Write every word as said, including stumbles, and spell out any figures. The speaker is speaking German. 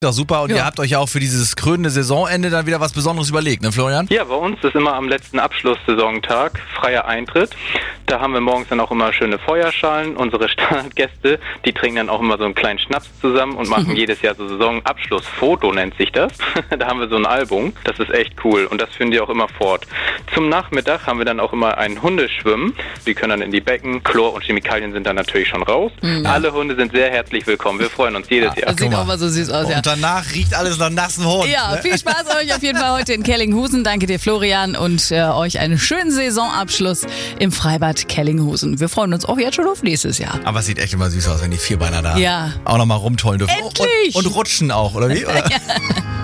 Doch super, und Ja. ihr habt euch ja auch für dieses krönende Saisonende dann wieder was Besonderes überlegt, ne Florian? Ja, bei uns ist immer am letzten Abschlusssaisontag freier Eintritt. Da haben wir morgens dann auch immer schöne Feuerschalen. Unsere Standardgäste, die trinken dann auch immer so einen kleinen Schnaps zusammen und machen jedes Jahr so Saisonabschlussfoto, nennt sich das. Da haben wir so ein Album. Das ist echt cool und das führen die auch immer fort. Zum Nachmittag haben wir dann auch immer ein Hundeschwimmen. Die können dann in die Becken. Chlor und Chemikalien sind dann natürlich schon raus. Mhm. Alle Hunde sind sehr herzlich willkommen. Wir freuen uns jedes Ja, Jahr. Das sieht auch mal so süß aus, ja. Und danach riecht alles nach nassen Hund. Ja, ne? viel Spaß euch auf jeden Fall heute in Kellinghusen. Danke dir, Florian, und äh, euch einen schönen Saisonabschluss im Freibad Kellinghusen. Wir freuen uns auch jetzt schon auf nächstes Jahr. Aber es sieht echt immer süß aus, wenn die Vierbeiner da Ja. auch nochmal rumtollen dürfen. Endlich! Und, und rutschen auch, oder wie? Oder? Ja.